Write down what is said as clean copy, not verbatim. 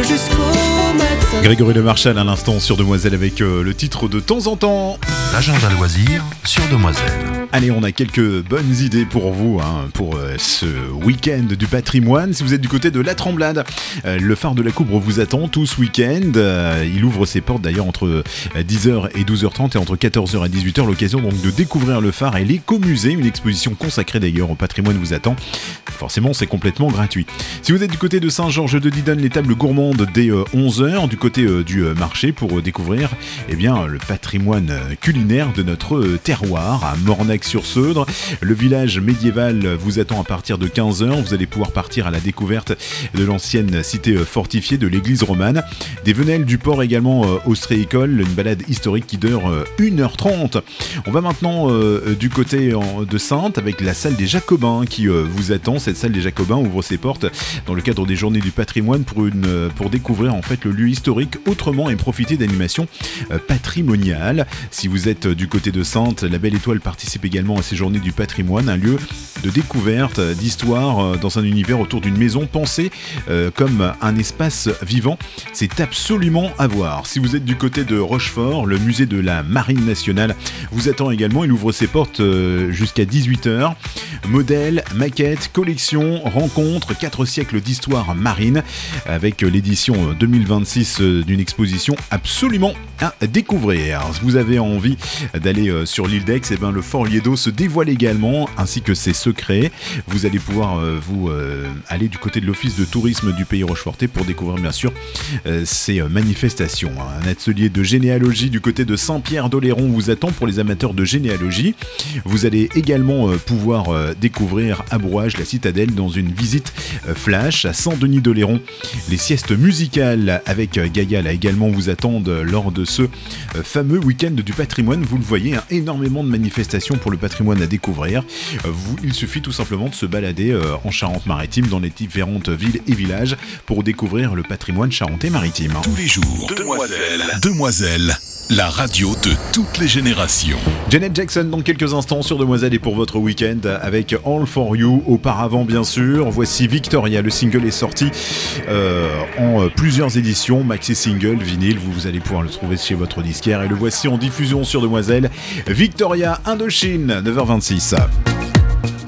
jusqu'au matin. Grégory Le Marchal à l'instant sur Demoiselle avec le titre de temps en temps. L'agenda loisir sur Demoiselle. Allez, on a quelques bonnes idées pour vous pour ce week-end du patrimoine. Si vous êtes du côté de la Tremblade, le phare de la Coubre vous attend tout ce week-end. Il ouvre ses portes d'ailleurs entre 10h et 12h30 et entre 14h et 18h. L'occasion donc de découvrir le phare et l'écomusée. Une exposition consacrée d'ailleurs au patrimoine vous attend. Forcément, c'est complètement gratuit. Si vous êtes du côté de Saint-Georges de Didonne, les tables gourmandes dès 11h, du côté du marché pour découvrir le patrimoine culinaire de notre terroir à Mornac-sur-Seudre. Le village médiéval vous attend à partir de 15h. Vous allez pouvoir partir à la découverte de l'ancienne cité fortifiée de l'église romane. Des Venelles du port également austréicole, une balade historique qui dure 1h30. On va maintenant du côté de Saintes avec la salle des Jacobins qui vous attend. Cette salle des Jacobins ouvre ses portes dans le cadre des journées du patrimoine pour découvrir en fait le lieu historique autrement et profiter d'animations patrimoniales. Si vous êtes du côté de Saintes, la Belle Étoile participe également à ces journées du patrimoine, un lieu de découverte, d'histoire dans un univers autour d'une maison pensée comme un espace vivant. C'est absolument à voir. Si vous êtes du côté de Rochefort, le musée de la Marine nationale vous attend également. Il ouvre ses portes jusqu'à 18h. Modèles, maquettes, collections, rencontres, 4 siècles d'histoire marine avec l'édition 2026 d'une exposition absolument à découvrir. Si vous avez envie d'aller sur l'île d'Aix, le Fort Liedo se dévoile également ainsi que ses secrets. Vous allez pouvoir aller du côté de l'office de tourisme du Pays Rochefortais pour découvrir bien sûr ces manifestations. Un atelier de généalogie du côté de Saint-Pierre-d'Oléron vous attend pour les amateurs de généalogie. Vous allez également pouvoir découvrir à Brouage la citadelle dans une visite flash à Saint-Denis-d'Oléron. Les siestes musicales avec Gaïa là également vous attendent lors de ce fameux week-end du patrimoine. Vous le voyez, énormément de manifestations pour le patrimoine à découvrir. Il suffit tout simplement de se balader en Charente-Maritime dans les différentes villes et villages pour découvrir le patrimoine charentais-maritime. Tous les jours, Demoiselle, la radio de toutes les générations. Janet Jackson dans quelques instants sur Demoiselle et pour votre week-end avec All For You. Auparavant bien sûr, voici Victoria, le single est sorti en plusieurs éditions, maxi single, vinyle, vous allez pouvoir le trouver chez votre disquaire et le voici en diffusion sur Demoiselle. Victoria Indochine, 9h26.